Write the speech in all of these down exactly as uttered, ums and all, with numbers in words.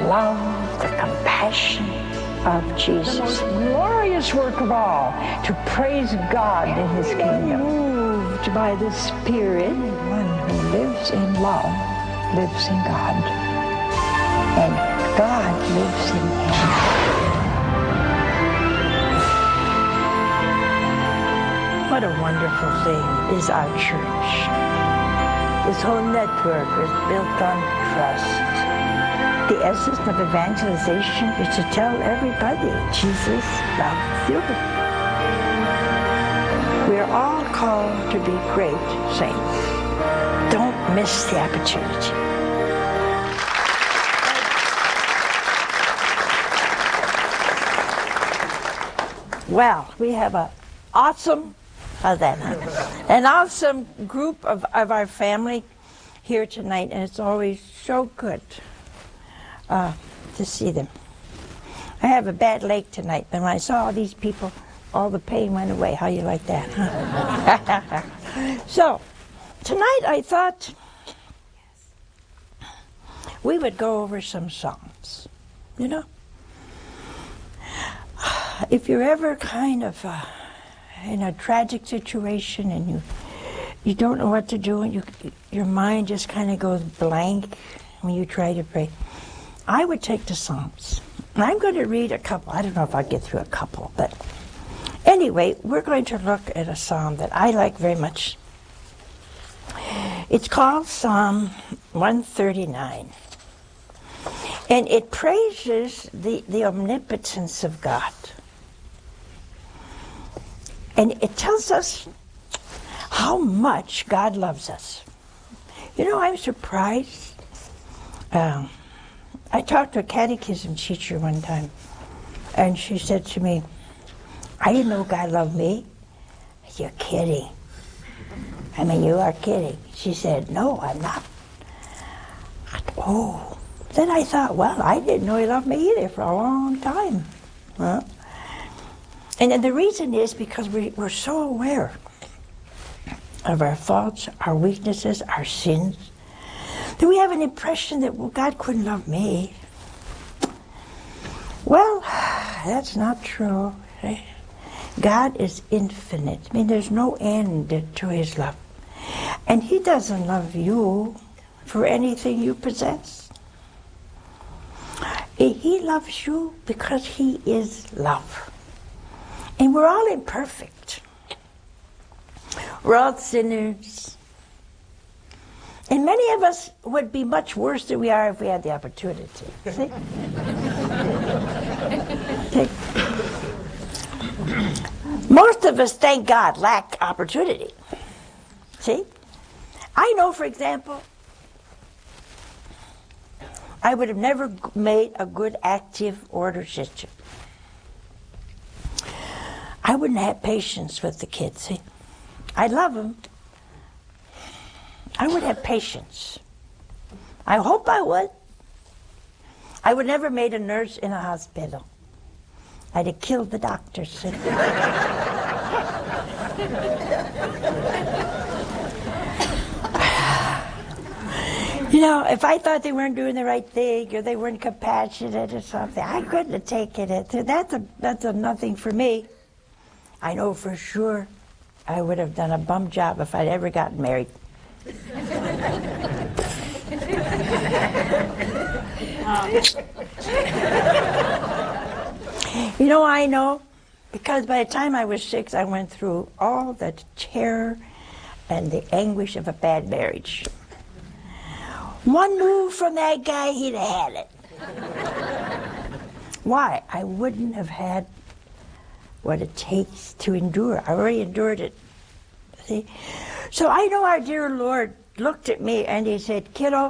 love, the compassion of Jesus. The most glorious work of all, to praise God in His kingdom. Moved by the Spirit, one who lives in love lives in God, and God lives in him. What a wonderful thing is our church. This whole network is built on trust. The essence of evangelization is to tell everybody Jesus loves you. We are all called to be great saints. Don't miss the opportunity. Well, we have an awesome, how's that, huh? an awesome group of, of our family here tonight, and it's always so good uh, to see them. I have a bad leg tonight, but when I saw all these people, all the pain went away. How you like that, huh? So, tonight I thought we would go over some Psalms, you know? If you're ever kind of uh, in a tragic situation and you you don't know what to do and you, your mind just kind of goes blank when you try to pray, I would take the Psalms. And I'm going to read a couple. I don't know if I'll get through a couple, but anyway, we're going to look at a psalm that I like very much. It's called Psalm one thirty-nine. And it praises the, the omnipotence of God. And it tells us how much God loves us. You know, I'm surprised. Um, I talked to a catechism teacher one time, and she said to me, I didn't know God loved me. You're kidding. I mean, you are kidding. She said, no, I'm not. I, oh. Then I thought, well, I didn't know He loved me either for a long time. Huh? And then the reason is because we, we're so aware of our faults, our weaknesses, our sins, that we have an impression that, well, God couldn't love me. Well, that's not true. God is infinite. I mean, there's no end to His love. And He doesn't love you for anything you possess. He loves you because He is love. And we're all imperfect. We're all sinners. And many of us would be much worse than we are if we had the opportunity. See? See? Most of us, thank God, lack opportunity. See? I know, for example, I would have never made a good active order sister. I wouldn't have patience with the kids, see? I love them. I would have patience. I hope I would. I would never made a nurse in a hospital. I'd have killed the doctors. See? You know, if I thought they weren't doing the right thing or they weren't compassionate or something, I couldn't have taken it. That's a, that's a nothing for me. I know for sure I would have done a bum job if I'd ever gotten married. You know, I know, because by the time I was six, I went through all the terror and the anguish of a bad marriage. One move from that guy, he'd have had it. Why? I wouldn't have had what it takes to endure. I already endured it. See? So I know our dear Lord looked at me and He said, kiddo,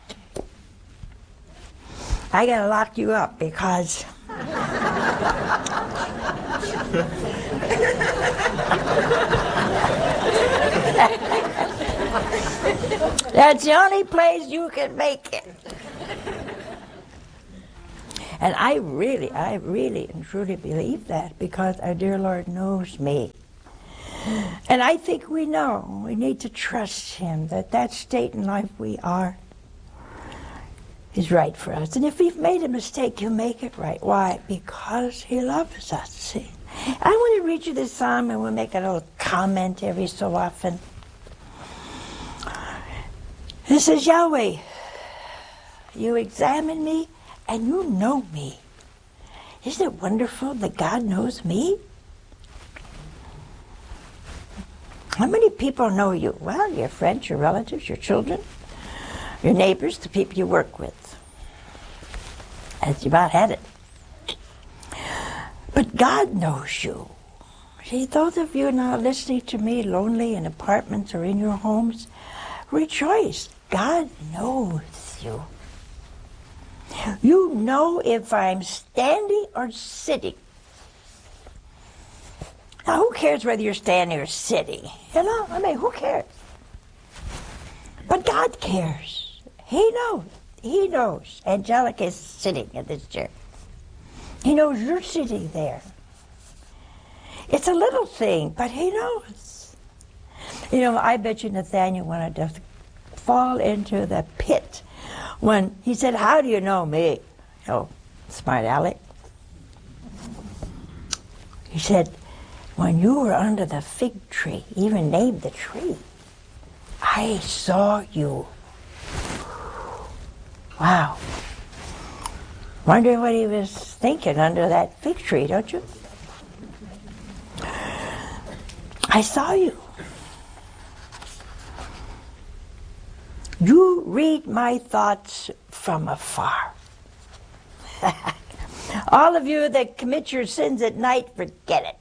I gotta lock you up because that's the only place you can make it. And I really, I really and truly believe that because our dear Lord knows me. And I think we know, we need to trust Him that that state in life we are, is right for us. And if we've made a mistake, he'll make it right. Why? Because he loves us. See? I want to read you this psalm, and we'll make a little comment every so often. It says, Yahweh, you examine me and you know me. Isn't it wonderful that God knows me? How many people know you? Well, your friends, your relatives, your children, your neighbors, the people you work with. That's about had it. But God knows you. See, those of you now listening to me, lonely in apartments or in your homes, rejoice. God knows you. You know if I'm standing or sitting. Now, who cares whether you're standing or sitting? You know, I mean, who cares? But God cares. He knows. He knows. Angelica is sitting in this chair. He knows you're sitting there. It's a little thing, but he knows. You know, I bet you Nathaniel wanted to fall into the pit when he said, how do you know me? Oh, smart aleck. He said, when you were under the fig tree, even named the tree, I saw you. Wow. Wonder what he was thinking under that fig tree, don't you? I saw you. You read my thoughts from afar. All of you that commit your sins at night, forget it.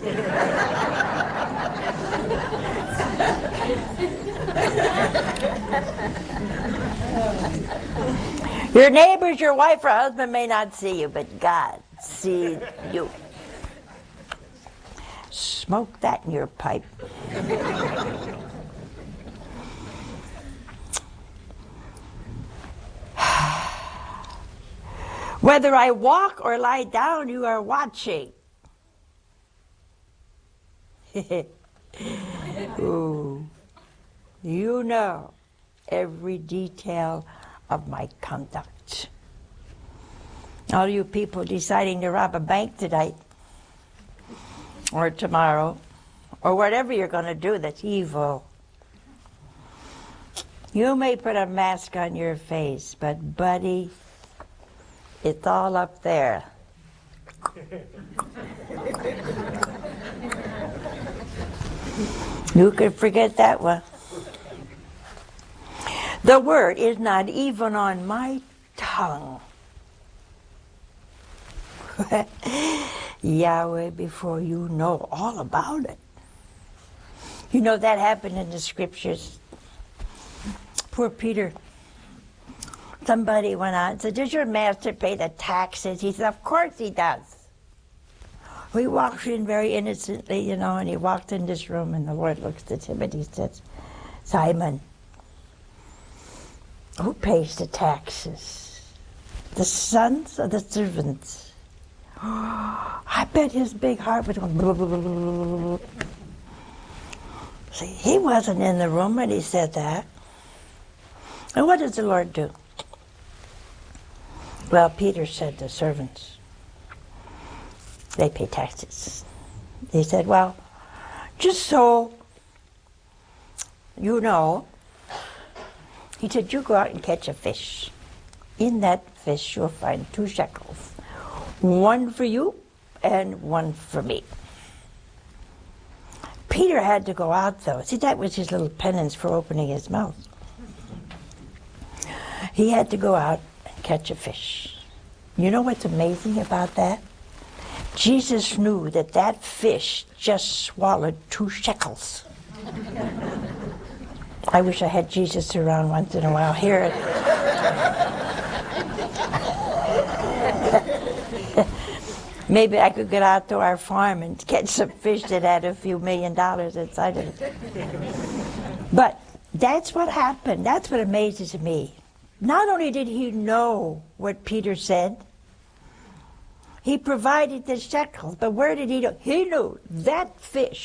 Your neighbors, your wife or husband may not see you, but God sees you. Smoke that in your pipe. Whether I walk or lie down, you are watching. Ooh. You know every detail of my conduct. All you people deciding to rob a bank tonight, or tomorrow, or whatever you're going to do that's evil. You may put a mask on your face, but buddy, it's all up there. You could forget that one. The word is not even on my tongue. Yahweh, before you know all about it. You know that happened in the scriptures. Poor Peter. Somebody went out and said, does your master pay the taxes? He said, of course he does. He walked in very innocently, you know, and he walked in this room, and the Lord looks at him and he says, Simon, who pays the taxes? The sons or the servants? I bet his big heart was going blah, blah, blah, blah, blah. See, he wasn't in the room when he said that. And what does the Lord do? Well, Peter said the servants, they pay taxes. He said, well, just so you know, he said, you go out and catch a fish. In that fish you'll find two shekels. One for you and one for me. Peter had to go out though. See, that was his little penance for opening his mouth. He had to go out and catch a fish. You know what's amazing about that? Jesus knew that that fish just swallowed two shekels. I wish I had Jesus around once in a while. Here. Maybe I could get out to our farm and catch some fish that had a few million dollars inside of it. But that's what happened. That's what amazes me. Not only did he know what Peter said, he provided the shekels, but where did he know? He knew that fish